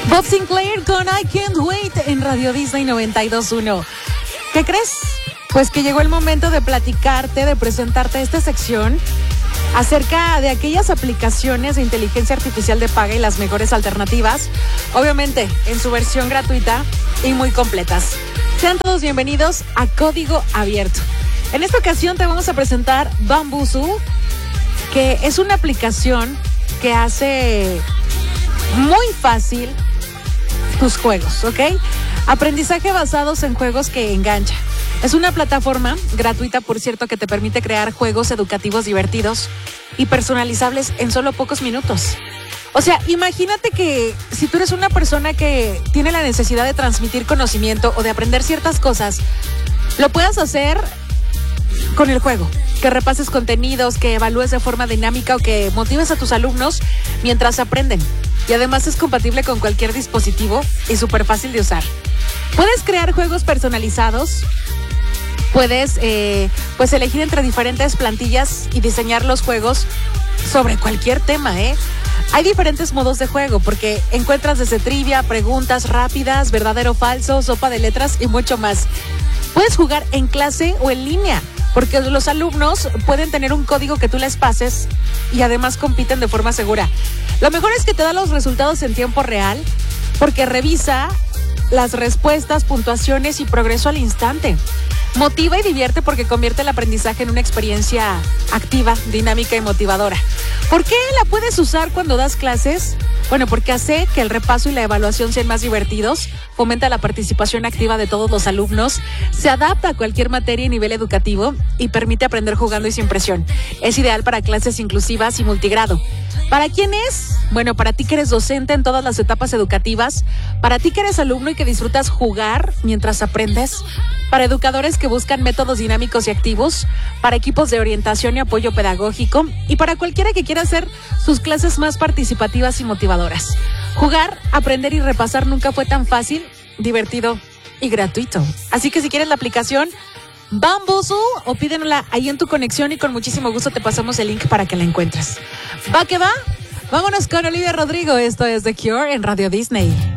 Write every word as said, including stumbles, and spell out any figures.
Bob Sinclair con I Can't Wait en Radio Disney noventa y dos punto uno. ¿Qué crees? Pues que llegó el momento de platicarte, de presentarte esta sección acerca de aquellas aplicaciones de inteligencia artificial de paga y las mejores alternativas, obviamente en su versión gratuita y muy completas. Sean todos bienvenidos a Código Abierto. En esta ocasión te vamos a presentar Bambuzu, que es una aplicación que hace muy fácil tus juegos, ¿ok? Aprendizaje basados en juegos que engancha. Es una plataforma gratuita, por cierto, que te permite crear juegos educativos divertidos y personalizables en solo pocos minutos. O sea, imagínate que si tú eres una persona que tiene la necesidad de transmitir conocimiento o de aprender ciertas cosas, lo puedas hacer con el juego. Que repases contenidos, que evalúes de forma dinámica o que motives a tus alumnos mientras aprenden. Y además es compatible con cualquier dispositivo y súper fácil de usar. Puedes crear juegos personalizados. Puedes eh, pues elegir entre diferentes plantillas y diseñar los juegos sobre cualquier tema, ¿eh? Hay diferentes modos de juego porque encuentras desde trivia, preguntas rápidas, verdadero o falso, sopa de letras y mucho más. Puedes jugar en clase o en línea, porque los alumnos pueden tener un código que tú les pases y además compiten de forma segura. Lo mejor es que te da los resultados en tiempo real, porque revisa las respuestas, puntuaciones y progreso al instante. Motiva y divierte porque convierte el aprendizaje en una experiencia activa, dinámica y motivadora. ¿Por qué la puedes usar cuando das clases? Bueno, porque hace que el repaso y la evaluación sean más divertidos, fomenta la participación activa de todos los alumnos, se adapta a cualquier materia y nivel educativo y permite aprender jugando y sin presión. Es ideal para clases inclusivas y multigrado. ¿Para quién es? Bueno, para ti que eres docente en todas las etapas educativas, para ti que eres alumno y que disfrutas jugar mientras aprendes, para educadores que buscan métodos dinámicos y activos, para equipos de orientación y apoyo pedagógico y para cualquiera que quiera hacer sus clases más participativas y motivadoras. Jugar, aprender y repasar nunca fue tan fácil, divertido y gratuito. Así que si quieres la aplicación Bambuzu o pídenosla ahí en tu conexión y con muchísimo gusto te pasamos el link para que la encuentres. ¿Va que va? Vámonos con Olivia Rodrigo. Esto es The Cure en Radio Disney.